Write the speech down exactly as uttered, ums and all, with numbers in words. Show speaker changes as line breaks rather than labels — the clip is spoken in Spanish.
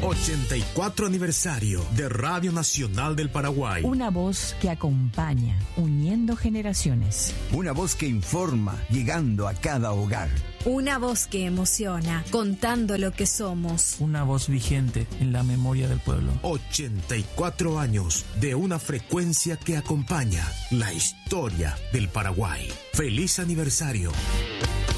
ochenta y cuatro aniversario de Radio Nacional del Paraguay.
Una voz que acompaña, uniendo generaciones.
Una voz que informa, llegando a cada hogar.
Una voz que emociona, contando lo que somos.
Una voz vigente en la memoria del pueblo.
ochenta y cuatro años de una frecuencia que acompaña la historia del Paraguay. ¡Feliz aniversario!